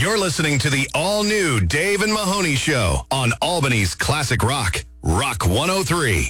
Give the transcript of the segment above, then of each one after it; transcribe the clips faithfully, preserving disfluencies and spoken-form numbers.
You're listening to the all-new Dave and Mahoney Show on Albany's Classic Rock, Rock one oh three.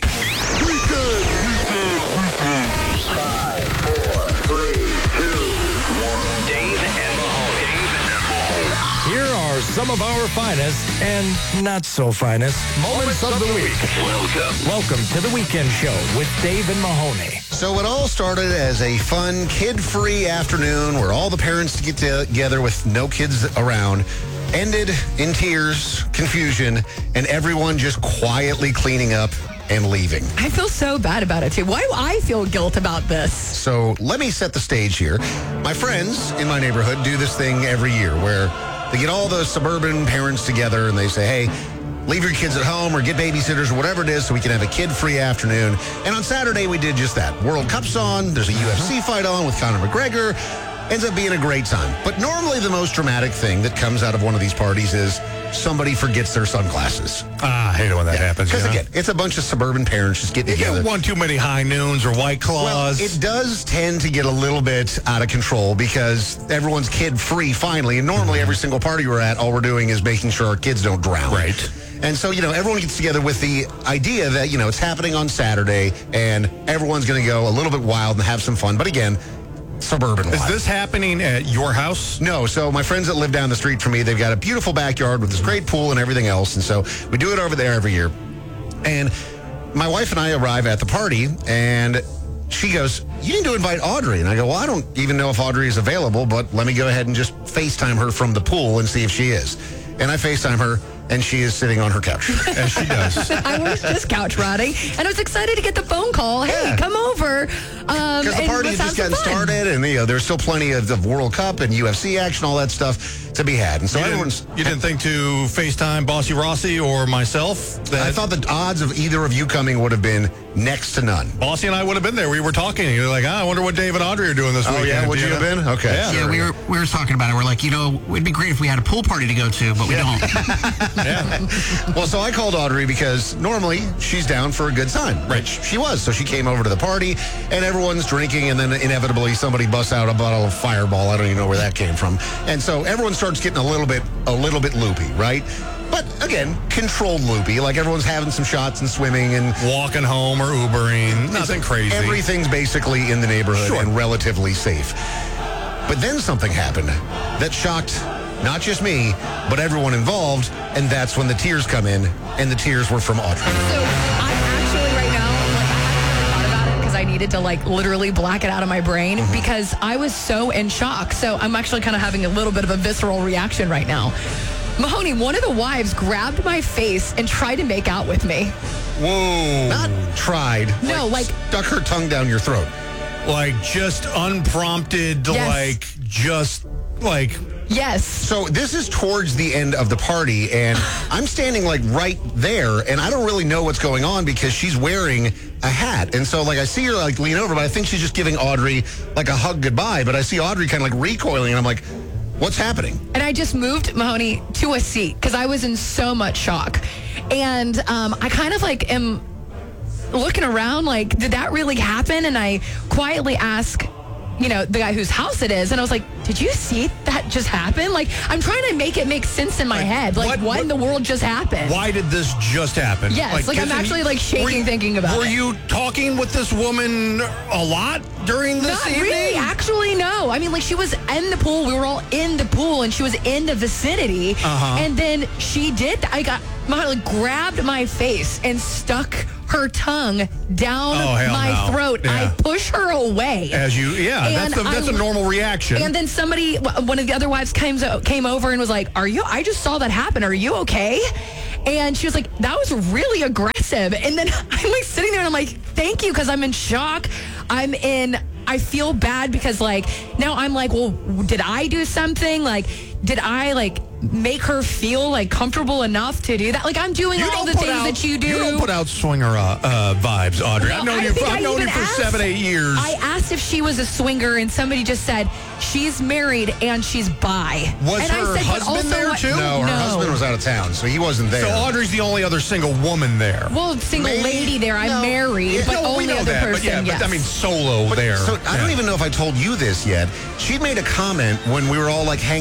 Some of our finest and not so finest moments of the week. Welcome. Welcome to the Weekend Show with Dave and Mahoney. So it all started as a fun, kid-free afternoon where all the parents get together with no kids around, ended in tears, confusion, and everyone just quietly cleaning up and leaving. I feel so bad about it, too. Why do I feel guilt about this? So let me set the stage here. My friends in my neighborhood do this thing every year where they get all the suburban parents together and they say, hey, leave your kids at home or get babysitters or whatever it is so we can have a kid-free afternoon. And on Saturday, we did just that. World Cup's on. There's a U F C fight on with Conor McGregor. Ends up being a great time. But normally the most dramatic thing that comes out of one of these parties is somebody forgets their sunglasses. Ah, I hate it when that yeah, happens. Because, you know? again, it's a bunch of suburban parents just getting You together. get one too many high noons or White Claws. Well, it does tend to get a little bit out of control because everyone's kid-free finally. And normally every single party we're at, all we're doing is making sure our kids don't drown. Right. And so, you know, everyone gets together with the idea that, you know, it's happening on Saturday and everyone's going to go a little bit wild and have some fun. But again, suburban Is wild. this happening at your house? No, so my friends that live down the street from me, they've got a beautiful backyard with this great pool and everything else. And so we do it over there every year. And my wife and I arrive at the party, and she goes, you need to invite Audrey. And I go, well, I don't even know if Audrey is available, but let me go ahead and just FaceTime her from the pool and see if she is. And I FaceTime her, and she is sitting on her couch. As she does. I was just couch rotting, and I was excited to get the phone call. Hey, Yeah. come over. Um, Because the and party let's has just have gotten some fun. started, and you know, there's still plenty of the World Cup and U F C action, all that stuff to be had. And so You everyone's... didn't, you didn't think to FaceTime Bossy Rossi or myself? That I thought the odds of either of you coming would have been next to none. Bossy and I would have been there. We were talking. You're like, ah, I wonder what Dave and Audrey are doing this Oh, weekend. yeah? Would Do you have been? Okay. Yeah. Yeah, we were we were talking about it. We're like, you know, it'd be great if we had a pool party to go to, but we don't. Yeah. Well, so I called Audrey because normally she's down for a good time. Right. She was. So she came over to the party, and everyone's drinking, and then inevitably somebody busts out a bottle of Fireball. I don't even know where that came from. And so everyone starts getting a little bit, a little bit loopy, right? But again, controlled loopy. Like everyone's having some shots and swimming and Walking home or Ubering. Nothing crazy. everything's basically in the neighborhood Sure. and relatively safe. But then something happened that shocked not just me, but everyone involved, and that's when the tears come in, and the tears were from Audrey. So I'm actually right now, like, I hadn't really thought about it because I needed to like literally black it out of my brain Mm-hmm. because I was so in shock. So I'm actually kind of having a little bit of a visceral reaction right now. Mahoney, one of the wives grabbed my face and tried to make out with me. Whoa. Not tried. No, like- stuck her tongue down your throat. Like, just unprompted, Yes. like, just, like... Yes. So this is towards the end of the party, and I'm standing like right there, and I don't really know what's going on because she's wearing a hat. And so like I see her like lean over, but I think she's just giving Audrey like a hug goodbye. But I see Audrey kind of like recoiling, and I'm like, what's happening? And I just moved Mahoney to a seat because I was in so much shock. And um, I kind of like am looking around like, did that really happen? And I quietly ask, you know, the guy whose house it is. And I was like, did you see that just happen? Like, I'm trying to make it make sense in my head. Like, what- what, what- in the world just happened? Why did this just happen? Yes, like, I'm kissing- actually, like, shaking were you- thinking about Were it. you talking with this woman a lot during this Not evening? really, actually, no. I mean, like, she was in the pool. We were all in the pool, and she was in the vicinity. Uh-huh. And then she did, I got, like, grabbed my face and stuck her tongue down Oh, hell my no. throat. Yeah. I push her away. As you, yeah, And that's, a, that's I- a normal reaction. And then somebody, one of the other wives came, came over and was like, are you, I just saw that happen. Are you okay? And she was like, that was really aggressive. And then I'm like sitting there and I'm like, thank you, because I'm in shock. I'm in, I feel bad because like, now I'm like, well, did I do something? Like, did I like make her feel like comfortable enough to do that? Like, I'm doing you all don't the put things out, that you do. You don't put out swinger uh, uh, vibes, Audrey. I've No, known I you. For, think I've I known you even for asked- seven, eight years. I asked if she was a swinger, and somebody just said she's married and she's bi. Was and her I said, but husband also there, what- too? No, her No. husband was out of town, so he wasn't there. so Audrey's the only other single woman there. Well, single Maybe- lady there. I'm no. married, Yeah, but no, only we know other that, person. but yeah, yes. but I mean solo But- there. So I don't Yeah. even know if I told you this yet. She made a comment when we were all like hanging out in the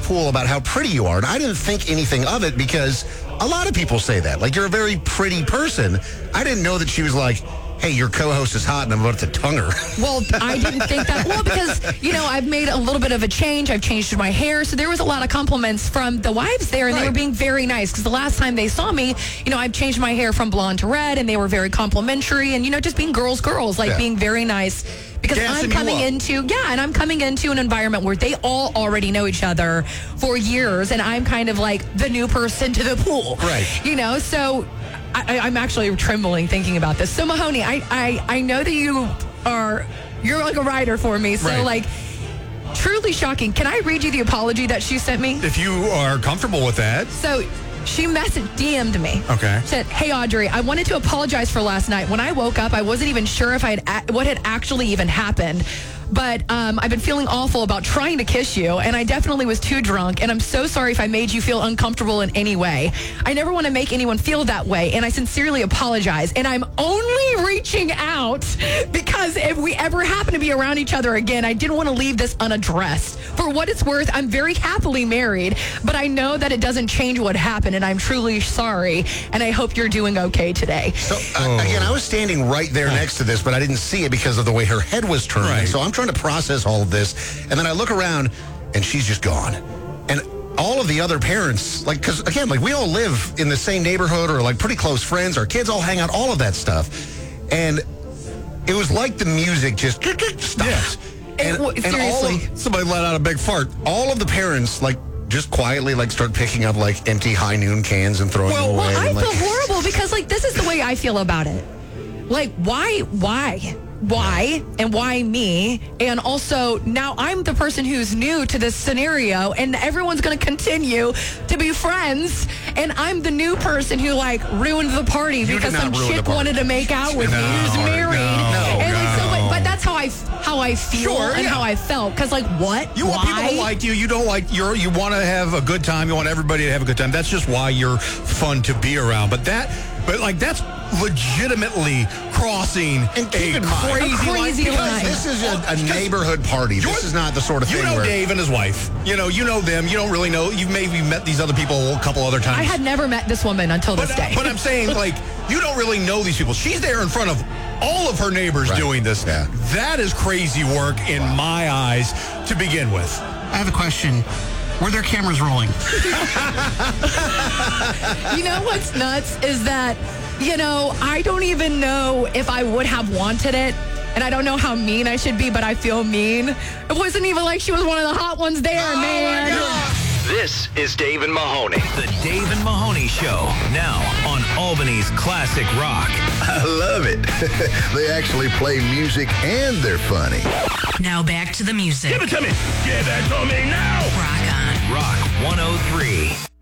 pool about how pretty you are. And I didn't think anything of it because a lot of people say that. Like, you're a very pretty person. I didn't know that she was like, hey, your co-host is hot and I'm about to tongue her. Well, I didn't think that. Well, because, you know, I've made a little bit of a change. I've changed my hair. So there was a lot of compliments from the wives there, and right. they were being very nice. Because the last time they saw me, you know, I've changed my hair from blonde to red, and they were very complimentary and, you know, just being girls, girls, like yeah. being very nice. Because Gassing I'm coming into, yeah, and I'm coming into an environment where they all already know each other for years, and I'm kind of like the new person to the pool. Right. You know, so I, I'm actually trembling thinking about this. So, Mahoney, I, I, I know that you are, you're like a writer for me. So, right. like, truly shocking. Can I read you the apology that she sent me? If you are comfortable with that. So, she messaged, D M'd me. Okay. Said, hey, Audrey, I wanted to apologize for last night. When I woke up, I wasn't even sure if I had, what had actually even happened. But um, I've been feeling awful about trying to kiss you, and I definitely was too drunk, and I'm so sorry if I made you feel uncomfortable in any way. I never want to make anyone feel that way, and I sincerely apologize. And I'm only reaching out because if we ever happen to be around each other again, I didn't want to leave this unaddressed. For what it's worth, I'm very happily married, but I know that it doesn't change what happened, and I'm truly sorry, and I hope you're doing okay today. So, uh, again, I was standing right there next to this, but I didn't see it because of the way her head was turning. Right. So I'm trying to process all of this, and then I look around and she's just gone. And all of the other parents, like, because again, like, we all live in the same neighborhood or like pretty close friends, our kids all hang out, all of that stuff, and it was like the music just stopped. Yeah. And, it, and all of, somebody let out a big fart. All of the parents, like, just quietly, like, start picking up, like, empty High Noon cans and throwing well, them away. Well, I and, feel like, horrible because, like, this is the way I feel about it. Like, why, why? Why and why me? And also now I'm the person who's new to this scenario, and everyone's going to continue to be friends, and I'm the new person who like ruined the party you because some chick wanted to make out with no, me who's married. No, and like, no. so, but, but that's how I how I feel Sure, and yeah. how I felt. Because like what? You want why? people to like you. You don't like you're you want to have a good time. You want everybody to have a good time. That's just why you're fun to be around. But that but like that's legitimately crossing and keep a in mind, crazy, a crazy line. line. This is a, a neighborhood party. This is not the sort of you thing know where... Dave and his wife. You know, you know them. You don't really know. You've maybe met these other people a couple other times. I had never met this woman until but, this day. But I'm saying, like, you don't really know these people. She's there in front of all of her neighbors right. doing this. Yeah. That is crazy work in wow. my eyes to begin with. I have a question. Were their cameras rolling? You know what's nuts is that, you know, I don't even know if I would have wanted it. And I don't know how mean I should be, but I feel mean. It wasn't even like she was one of the hot ones there, oh man. This is Dave and Mahoney. The Dave and Mahoney Show. Now on Albany's Classic Rock. I love it. They actually play music and they're funny. Now back to the music. Give it to me. Give it to me now. Rock on. Rock one oh three.